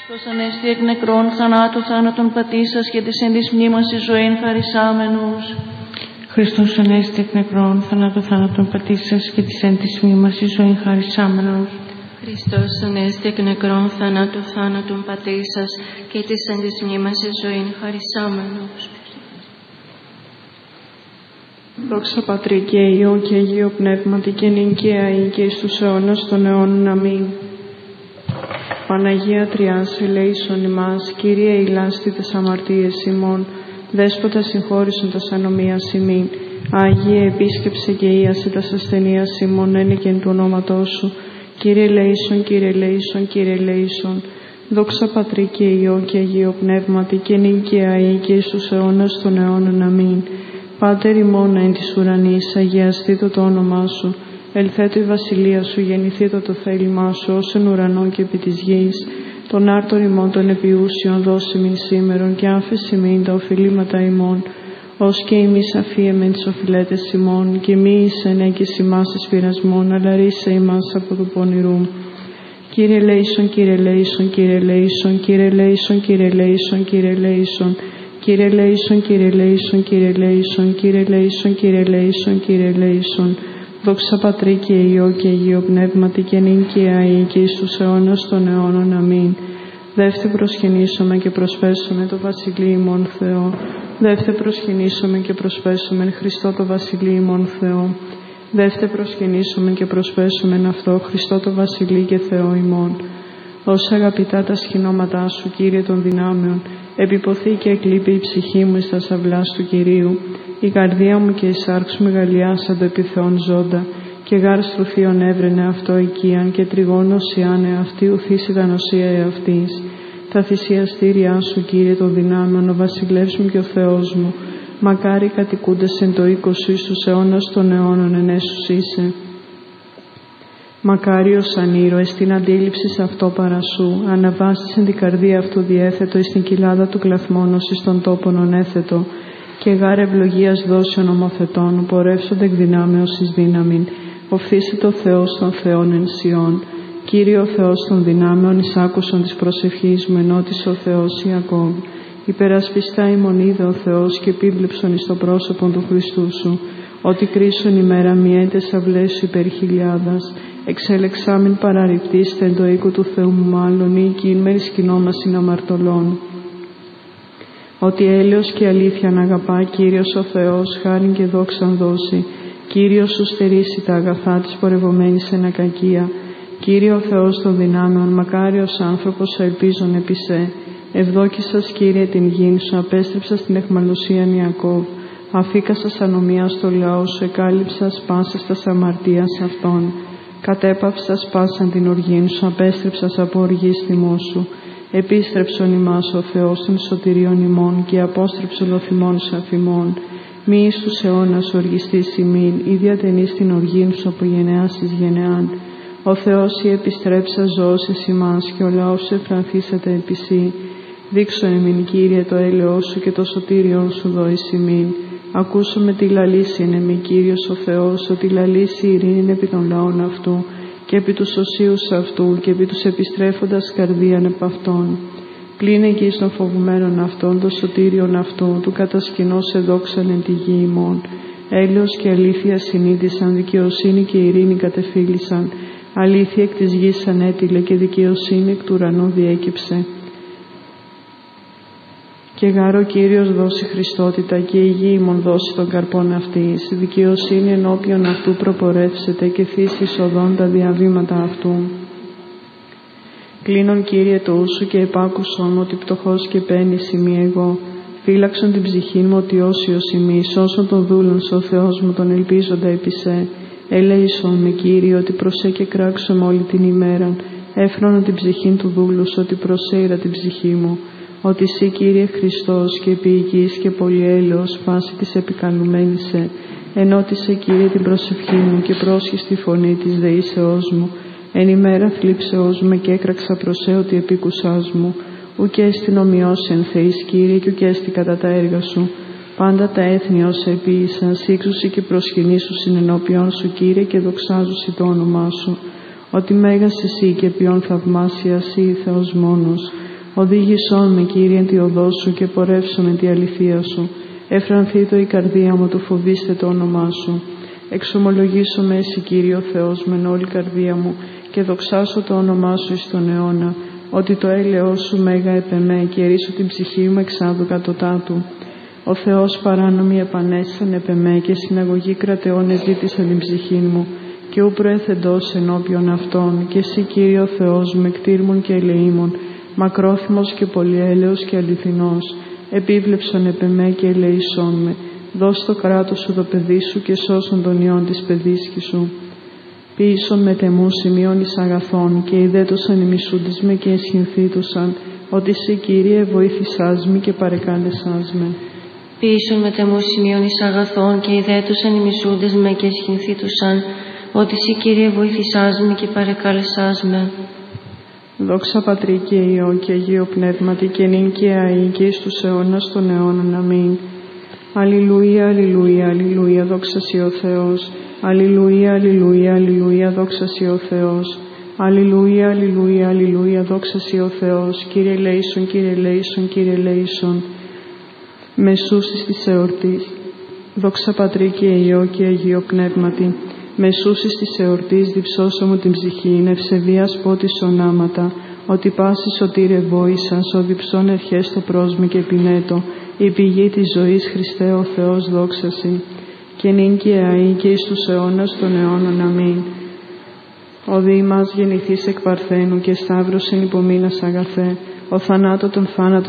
Χριστός ανέστη εκ νεκρών θανάτου θάνατον πατήσας και της εν της μνήμας εις ζωήν χαρισάμενους. Χριστός ανέστη εκ νεκρών θανάτου θάνατον πατήσας και της εν της μνήμας εις ζωήν χαρισάμενος. Χριστός ανέστη εκ νεκρών θανάτου θάνατον πατήσας και της εν της μνήμας εις ζωήν χαρισάμενος. Δόξα Πατρί και Υιό και Αγίο Πνεύματι και νυν και αεί και εις τους αιώνας των αιώνων. Αμήν. Παναγία Τριάς, ελέησον ημάς, Κύριε ηλάστη τες αμαρτίες ημών, Δέσποτα συγχώρησον τας ανομίας ημίν, Άγιε επίσκεψε και ίασε τας ασθενείας ημών, ένικεν του ονόματός σου, Κύριε ελέησον, Κύριε ελέησον, Κύριε ελέησον. Δόξα Πατρί και Υιό και Αγίο Πνεύματι και νυν και αεί και εις τους αιώνας των αιώνων. Αμήν. Πάτερ ημών εν της ουρανής, αγιαστήτω το όνομά σου. Ελθέτω η βασιλεία σου, γεννηθήτω το θέλημά σου, ως εν ουρανό και επί της γης. Τον άρτον ημών των επιούσιων δώσε μην σήμερον και άφεση μην τα οφειλήματα ημών, ως και ημείς αφίεμεν τις οφειλέτες ημών, και μη εις ενέγκης ημάς εις πειρασμόν, αλλά ρίσε ημάς από του πονηρού. Κύριε ελέησον, Κύριε ελέησον, Κύριε ελέησον, Κύριε ελέησον, Κύριε ελέησον, Κύριε ελέησον. Κύριε ελέησον, Κύριε ελέησον, Κύριε ελέησον, Κύριε ελέησον, Κύριε ελέησον, Κύριε ελέησον. Δόξα Πατρί και Υιό και Αγίο Πνεύματι και νυν και αεί και εις τους αιώνας των αιώνων. Αμήν. Δεύτε προσχενήσομαι και προσφέσομαι το Βασιλείο ημών Θεό. Δεύτε προσχενήσομαι και προσφέσομαι Χριστό το Βασιλείο ημών Θεό. Δεύτε προσχενήσομαι και προσφέσομαι αυτό Χριστό το Βασιλείο και Θεό ημών. Όσα αγαπητά τα σχηνώματά σου, Κύριε των δυνάμεων, επιποθεί και εκλείπει η ψυχή μου εις τα σαυλάς του Κυρίου. Η καρδία μου και η σάρξ μου μεγαλειάσαν το επιθεών ζώντα, και γάρ στρουθίον έβρενε αυτό οικίαν, και τριγώνος ιάνε αυτή ουθήσει τα νοσία εαυτής. Τα θυσιαστήριά σου, Κύριε των δυνάμεων, ο βασιλεύς μου και ο Θεός μου, μακάρι κατοικούντες εν το οίκο σου εις τους αιώνας των αιώνων ενέσους είσαι. Μακάριος αν ήρωες την αντίληψη σε αυτό παρά σου, αναβάστης εν την καρδία αυτού διέθετο εις την κοιλάδα του κλαθμόνος εις τον τόπον ονέθετο, και γάρ ευλογίας δόσεων ομοθετών, πορεύσονται εκ δυνάμεως εις δύναμην, οφθήσει το Θεός των Θεών εν Σιών. Κύριε ο Θεός των δυνάμεων, εις άκουσον της προσευχής μου, ενώτησε ο Θεός Ιακώβ. Υπερασπιστά ημών είδε ο Θεός και επίβλεψον εις το πρόσωπον του Χριστού σου, ότι κρίσον ημέρα μιέντες αυλές σου υπέρ χιλιάδας, εξέλεξάμην παραρριπτήστε εν το οίκο του Θεού μου μάλλον, ή κι μεν σκηνόμασιν αμαρτωλών. Ότι έλεος και αλήθεια να αγαπά, Κύριος ο Θεός, χάριν και δόξαν δώσει. Κύριος σου στερήσει τα αγαθά της πορευομένης εν ακακία. Κύριε ο Θεός των δυνάμεων, μακάριος άνθρωπος ελπίζων επί σε. Ευδόκησας, Κύριε, την γην σου, απέστρεψας την εχμαλωσίαν Ιακώβ. Αφήκασας ανομία στο λαό σου, εκάλυψας πάσας τας αμαρτίας αυτών. Κατέπαυσας πάσαν την οργήν σου, απέστρεψας από οργής θυμός σου. Επίστρεψον ημάς ο Θεός των σωτηρίων ημών και απόστρεψον ο θυμών σου αφημών. Μη εις τους αιώνας οργιστής ημίν, ή διατενείς την οργήν σου από γενεάς εις γενεάν. Ο Θεός η επιστρέψα ζώσης ημάς και ο λαός σου εφρανθήσατε επί σύ. Δείξον ημίν, Κύριε, το έλεος σου και το σωτήριον σου δώης ημίν. Ακούσομαι τη λαλήσει εν εμεί, Κύριος ο Θεός, ότι λαλήσει η ειρήνη επί των λαών αυτού και επί τους οσίους αυτού και επί τους επιστρέφοντας καρδίαν επ' αυτών. Πλήνε εκεί των φοβουμένων αυτών, το σωτήριον αυτού, του κατασκηνώς εδόξαν εν τη γη ημών. Έλεος και αλήθεια συνείδησαν, δικαιοσύνη και ειρήνη κατεφύλησαν. Αλήθεια εκ της γης ανέτειλε και δικαιοσύνη εκ του ουρανού διέκυψε. Και γάρο Κύριος δώσει Χριστότητα και η γη ημών δώσει των καρπών αυτής. Δικαιοσύνη ενώπιον αυτού προπορεύσεται και θύσεις οδόν τα διαβήματα αυτού. Κλείνον, Κύριε, το ούσου και επάκουσον ότι πτωχός και πένης ημί εγώ. Φύλαξον την ψυχήν μου ότι όσιος ημί, σώσον τον δούλον σου ο Θεός μου τον ελπίζοντα επί σε. Ελέησον με, Κύριε, ότι προσέ και κράξον όλη την ημέραν. Έφρονον την ψυχήν του δούλου σου ότι προσέειρα την ψυχή μου. Ότι εσύ, Κύριε Χριστός και επίοικης και πολυέλεος φάση της επικαλουμένης σε. Ενώτισε, Κύριε, την προσευχή μου και πρόσχεις τη φωνή της δεήσεώς μου. Εν ημέρα θλίψεώς με και έκραξα προσέ ότι επίκουσάς μου. Ουκ έστι ομοιός εν Θεής, Κύριε, και ουκ έστι κατά τα έργα σου. Πάντα τα έθνη όσα επίησαν, σύξουσι και προσκυνήσουσιν ενώπιον σου, Κύριε, και δοξάζουσι το όνομά σου. Ότι μέγας εσύ και ποιον θαυμάσια εσύ, Θεός μόνος. Οδήγησόν με, Κύριε, εν τη οδό σου και πορεύσω με τη αληθεία σου. Εφρανθήτω η καρδία μου, του φοβήστε το όνομά σου. Εξομολογήσω με εσύ, Κύριε ο Θεός, μεν όλη η καρδία μου και δοξάσω το όνομά σου εις τον αιώνα, ότι το έλεος σου μέγα επεμέ και ερίσω την ψυχή μου εξάδου κατωτάτου. Ο Θεός παράνομοι επανέστησαν επεμέ και συναγωγή κρατεών εζήτησαν την ψυχή μου και ου προέθεντος ενώπιον αυτών και εσύ, Κύριε ο Θεός μου, εκτήρμων και ελεήμων, μακρόθυμος και πολυέλεος και αληθινός, επίβλεψον επεμέ και ελεήσον με, δώσ' το κράτος σου το παιδί σου και σώσον τον ιόν της παιδίσκης σου. Ποιήσον με τεμού σημείων εις αγαθών και ιδέτωσαν ημισούντες με και εσχυνθήτωσαν, ότι εσύ, Κύριε, βοήθησάς με και παρεκάλεσάς με. Ποιήσον με τεμού σημείων εις αγαθών και ιδέτωσαν ημισούντες με και εσχυνθήτωσαν, ότι εσύ, Κύριε, βοήθησάς με και παρεκάλεσάς με. Δόξα Πατρί και Υιό και Αγίο Πνεύματι και νυν και αεί και εις τους αιώνας των αιώνων. Αμήν. Αλληλούια, αλληλούια, αλληλούια, δόξα σοι ο Θεός. Αλληλούια, αλληλούια, αλληλούια, δόξα σοι ο Θεός. Αλληλούια, αλληλούια, αλληλούια, δόξα σοι ο Θεός. Κύριε ελέησον, Κύριε ελέησον, Κύριε ελέησον. Μεσούσης της εορτής. Δόξα Πατρί και Υιό και Αγίο Πνεύματι. Μεσούσης της εορτής διψώσω μου την ψυχήν, ευσεβίας πότης ονάματα, ότι πάση σωτήρε βόησας, ο διψών ερχέστο πρόσμη και πινέτο, η πηγή της ζωής Χριστέ ο Θεός δόξασι, και νυν και αεί και εις τους αιώνας των αιώνων. Αμήν. Ο δι' μας γεννηθείς εκ Παρθένου και σταύρωσεν υπομείνας αγαθέ, ο θανάτω των θάνατων